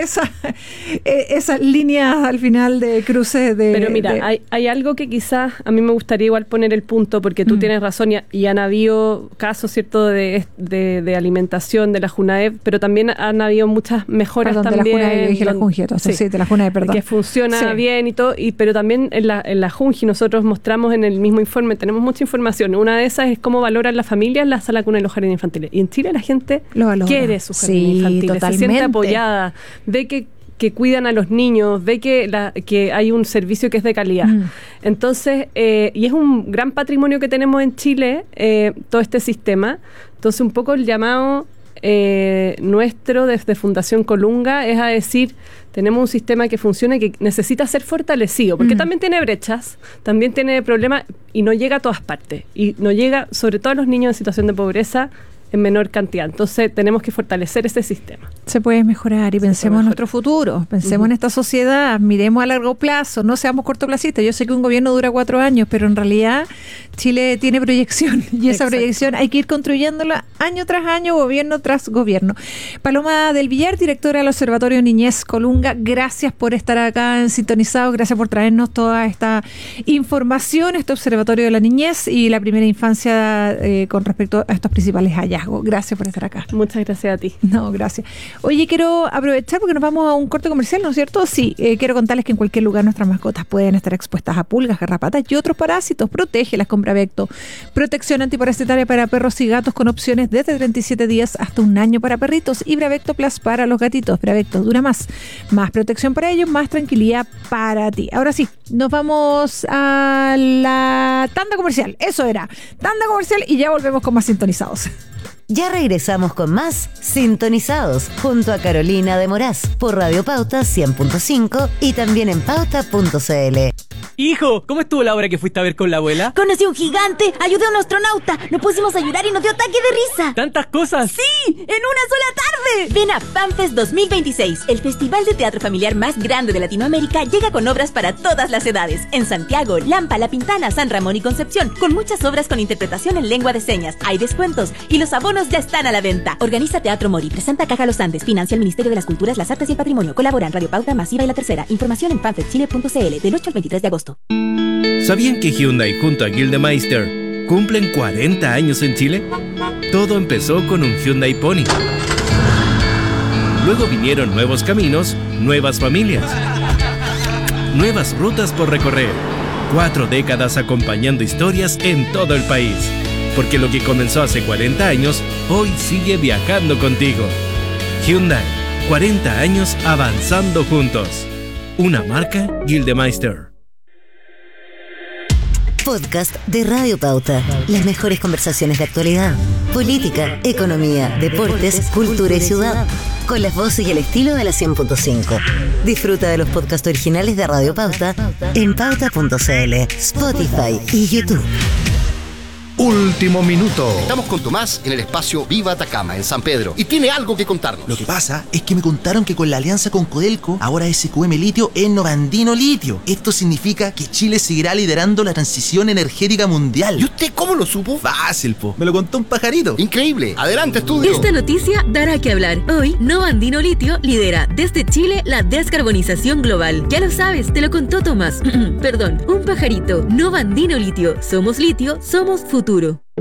esas líneas al final de cruces de... Pero mira, hay algo que quizás a mí me gustaría igual poner el punto, porque tú tienes razón y han habido casos, ¿cierto?, de alimentación de la Junaev, pero también han habido muchas mejoras también. De la Junaev, dije la Junji, entonces sí, de la Junaev, perdón. Que funciona bien y todo, pero también en la Junji nosotros mostramos en el mismo informe, tenemos mucha información. Una de esas es cómo valoran las familias la sala cuna y los jardines infantiles. Y en Chile la gente quiere sus jardines infantiles, totalmente. Se siente apoyada, ve que cuidan a los niños, ve que hay un servicio que es de calidad. Entonces, y es un gran patrimonio que tenemos en Chile, todo este sistema. Entonces, un poco el llamado nuestro desde Fundación Colunga es a decir, tenemos un sistema que funciona y que necesita ser fortalecido, porque también tiene brechas, también tiene problemas y no llega a todas partes. Y no llega, sobre todo a los niños en situación de pobreza, en menor cantidad. Entonces tenemos que fortalecer ese sistema. Se puede mejorar y pensemos en nuestro futuro, pensemos en esta sociedad, miremos a largo plazo, no seamos cortoplacistas. Yo sé que un gobierno dura 4 años, pero en realidad Chile tiene proyección y esa proyección hay que ir construyéndola año tras año, gobierno tras gobierno. Paloma del Villar, directora del Observatorio Niñez Colunga, gracias por estar acá en Sintonizados, gracias por traernos toda esta información, este Observatorio de la Niñez y la primera infancia con respecto a estos principales hallazgos. Gracias por estar acá. Muchas gracias a ti. No, gracias. Oye, quiero aprovechar porque nos vamos a un corte comercial, ¿no es cierto? Sí, quiero contarles que en cualquier lugar nuestras mascotas pueden estar expuestas a pulgas, garrapatas y otros parásitos. Protégelas con Bravecto. Protección antiparasitaria para perros y gatos con opciones desde 37 días hasta 1 año para perritos y Bravecto Plus para los gatitos. Bravecto dura más protección para ellos, más tranquilidad para ti. Ahora sí, nos vamos a la tanda comercial. Eso era, tanda comercial y ya volvemos con más Sintonizados. Ya regresamos con más Sintonizados junto a Carolina de Moraz por Radio Pauta 100.5 y también en pauta.cl. Hijo, ¿cómo estuvo la obra que fuiste a ver con la abuela? Conocí a un gigante, ayudé a un astronauta, nos pusimos a llorar y nos dio ataque de risa. ¿Tantas cosas? ¡Sí! ¡En una sola tarde! Ven a FanFest 2026, el festival de teatro familiar más grande de Latinoamérica llega con obras para todas las edades. En Santiago, Lampa, La Pintana, San Ramón y Concepción, con muchas obras con interpretación en lengua de señas. Hay descuentos y los abonos ya están a la venta. Organiza Teatro Mori, presenta Caja Los Andes, financia el Ministerio de las Culturas, las Artes y el Patrimonio. Colaboran Radio Pauta, Masiva y La Tercera. Información en fanfestchile.cl del 8 al 23 de agosto. ¿Sabían que Hyundai junto a Gildemeister cumplen 40 años en Chile? Todo empezó con un Hyundai Pony. Luego vinieron nuevos caminos, nuevas familias, nuevas rutas por recorrer. 4 décadas acompañando historias en todo el país. Porque lo que comenzó hace 40 años, hoy sigue viajando contigo. Hyundai, 40 años avanzando juntos. Una marca Gildemeister. Podcast de Radio Pauta. Las mejores conversaciones de actualidad, política, economía, deportes, cultura y ciudad. Con las voces y el estilo de la 100.5. Disfruta de los podcasts originales de Radio Pauta en pauta.cl, Spotify y YouTube. Último minuto. Estamos con Tomás en el espacio Viva Atacama, en San Pedro, y tiene algo que contarnos. Lo que pasa es que me contaron que con la alianza con Codelco, ahora SQM Litio es Novandino Litio. Esto significa que Chile seguirá liderando la transición energética mundial. ¿Y usted cómo lo supo? Fácil, po. Me lo contó un pajarito. Increíble. Adelante, estudio. Esta noticia dará que hablar. Hoy, Novandino Litio lidera desde Chile la descarbonización global. Ya lo sabes, te lo contó Tomás. Perdón, un pajarito. Novandino Litio. Somos litio, somos futuro.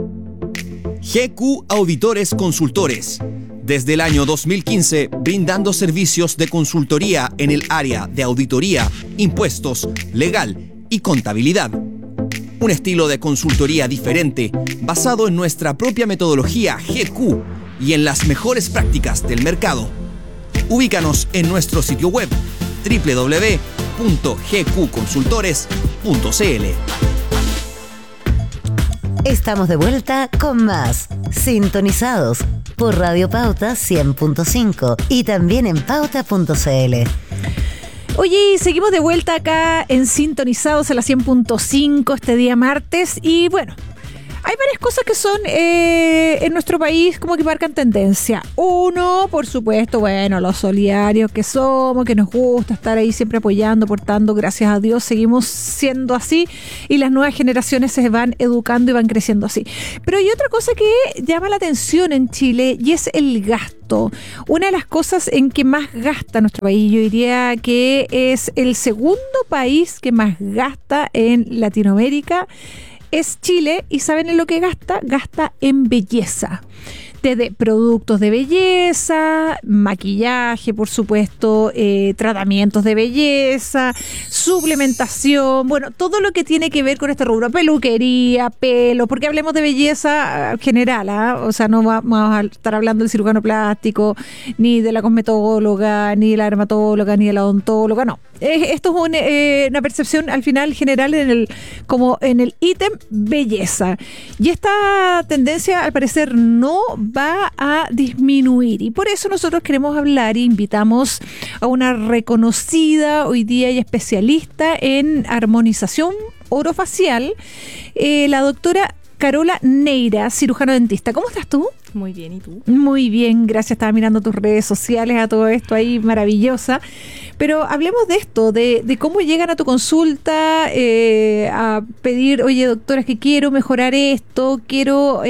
GQ Auditores Consultores. Desde el año 2015, brindando servicios de consultoría en el área de auditoría, impuestos, legal y contabilidad. Un estilo de consultoría diferente, basado en nuestra propia metodología GQ y en las mejores prácticas del mercado. Ubícanos en nuestro sitio web www.gqconsultores.cl. Estamos de vuelta con más Sintonizados por Radio Pauta 100.5 y también en pauta.cl. Oye, seguimos de vuelta acá en Sintonizados a la 100.5 este día martes y bueno, Hay varias cosas que son en nuestro país como que marcan tendencia. Uno, por supuesto, bueno, los solidarios que somos, que nos gusta estar ahí siempre apoyando, aportando, gracias a Dios seguimos siendo así y las nuevas generaciones se van educando y van creciendo así. Pero hay otra cosa que llama la atención en Chile y es el gasto. Una de las cosas en que más gasta nuestro país, yo diría que es el segundo país que más gasta en Latinoamérica, es Chile. ¿Y saben en lo que gasta? Gasta en belleza. Desde productos de belleza, maquillaje, por supuesto, tratamientos de belleza, suplementación, bueno, todo lo que tiene que ver con este rubro, peluquería, pelo, porque hablemos de belleza general, o sea, no vamos a estar hablando del cirujano plástico, ni de la cosmetóloga, ni de la dermatóloga, ni de la odontóloga, no. Esto es una percepción al final general como en el ítem belleza. Y esta tendencia, al parecer, no va a disminuir. Y por eso nosotros queremos hablar e invitamos a una reconocida hoy día y especialista en armonización orofacial, la doctora Carola Neira, cirujano dentista. ¿Cómo estás tú? Muy bien, ¿y tú? Muy bien, gracias. Estaba mirando tus redes sociales, a todo esto ahí, maravillosa. Pero hablemos de esto, de cómo llegan a tu consulta a pedir, oye, doctora, es que quiero mejorar esto, quiero...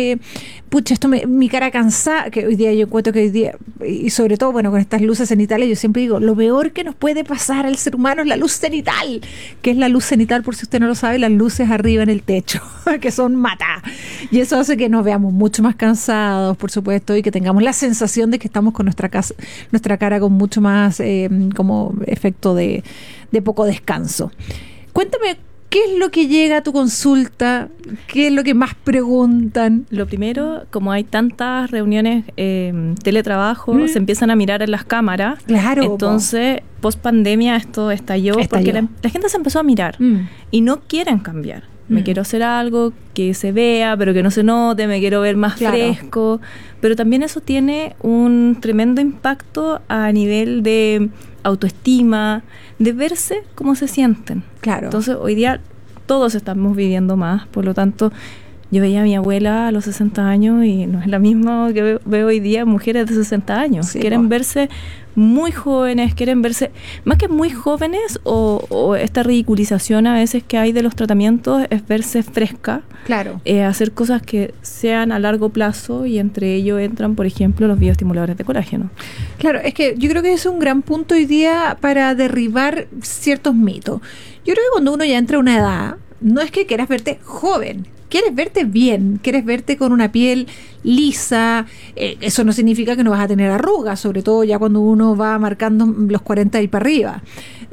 mi cara cansada, que hoy día yo encuentro que hoy día, y sobre todo, bueno, con estas luces cenitales, yo siempre digo, lo peor que nos puede pasar al ser humano es la luz cenital. ¿Qué es la luz cenital? Por si usted no lo sabe, las luces arriba en el techo, que son mata. Y eso hace que nos veamos mucho más cansados, por supuesto, y que tengamos la sensación de que estamos con nuestra cara con mucho más como efecto de poco descanso. Cuéntame, ¿qué es lo que llega a tu consulta? ¿Qué es lo que más preguntan? Lo primero, como hay tantas reuniones, teletrabajo, se empiezan a mirar en las cámaras. Claro. Entonces, post pandemia esto estalló. Porque la gente se empezó a mirar y no quieren cambiar. Me quiero hacer algo que se vea, pero que no se note, me quiero ver más fresco. Pero también eso tiene un tremendo impacto a nivel de autoestima, de verse cómo se sienten. Claro. Entonces, hoy día todos estamos viviendo más, por lo tanto, yo veía a mi abuela a los 60 años y no es la misma que veo hoy día mujeres de 60 años. Sí, quieren verse muy jóvenes, quieren verse, más que muy jóvenes o esta ridiculización a veces que hay de los tratamientos, es verse fresca. Claro. Hacer cosas que sean a largo plazo y entre ellos entran, por ejemplo, los bioestimuladores de colágeno. Claro, es que yo creo que es un gran punto hoy día para derribar ciertos mitos. Yo creo que cuando uno ya entra a una edad, no es que quieras verte joven, quieres verte bien, quieres verte con una piel lisa. Eso no significa que no vas a tener arrugas, sobre todo ya cuando uno va marcando los 40 y para arriba.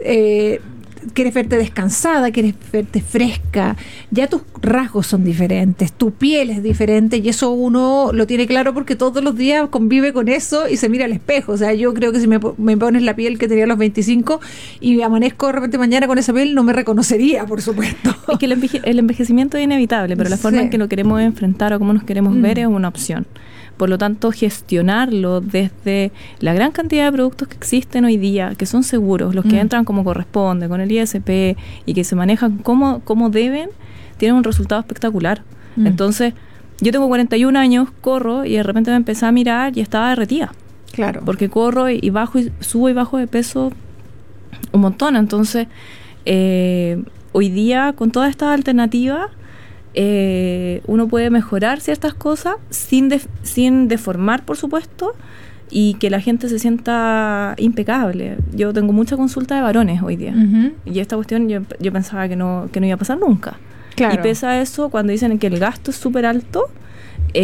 Quieres verte descansada, quieres verte fresca, ya tus rasgos son diferentes, tu piel es diferente y eso uno lo tiene claro porque todos los días convive con eso y se mira al espejo. O sea, yo creo que si me pones la piel que tenía a los 25 y amanezco de repente mañana con esa piel, no me reconocería, por supuesto. Es que el envejecimiento es inevitable, pero la forma en que lo queremos enfrentar o cómo nos queremos ver es una opción. Por lo tanto, gestionarlo desde la gran cantidad de productos que existen hoy día, que son seguros, los que entran como corresponde, con el ISP y que se manejan como deben, tienen un resultado espectacular. Entonces, yo tengo 41 años, corro y de repente me empecé a mirar y estaba derretida. Claro. Porque corro y bajo y subo y bajo de peso un montón. Entonces, hoy día, con todas estas alternativas, uno puede mejorar ciertas cosas sin deformar, por supuesto, y que la gente se sienta impecable. Yo tengo mucha consulta de varones hoy día y esta cuestión yo pensaba que no iba a pasar nunca. Claro. Y pese a eso, cuando dicen que el gasto es súper alto, yo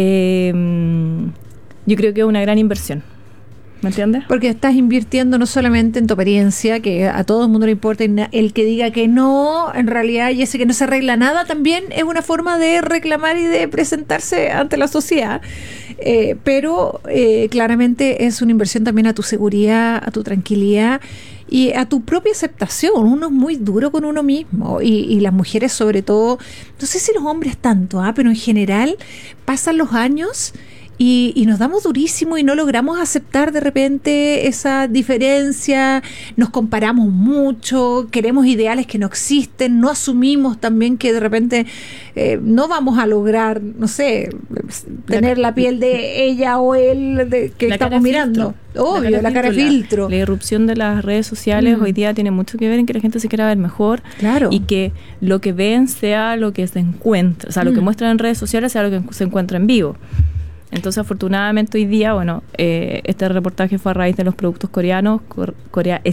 creo que es una gran inversión. ¿Me entiendes? Porque estás invirtiendo no solamente en tu apariencia, que a todo el mundo le importa, el que diga que no, en realidad, y ese que no se arregla nada, también es una forma de reclamar y de presentarse ante la sociedad. Pero claramente es una inversión también a tu seguridad, a tu tranquilidad y a tu propia aceptación. Uno es muy duro con uno mismo y las mujeres sobre todo, no sé si los hombres tanto, pero en general pasan los años Y nos damos durísimo y no logramos aceptar de repente esa diferencia, nos comparamos mucho, queremos ideales que no existen, no asumimos también que de repente no vamos a lograr, no sé, tener la piel de ella o él que estamos mirando. Obvio, la cara de filtro. La irrupción de las redes sociales hoy día tiene mucho que ver en que la gente se quiera ver mejor. Claro. Y que lo que ven sea lo que se encuentra, o sea, lo que muestran en redes sociales sea lo que se encuentra en vivo. Entonces, afortunadamente hoy día, este reportaje fue a raíz de los productos coreanos. Corea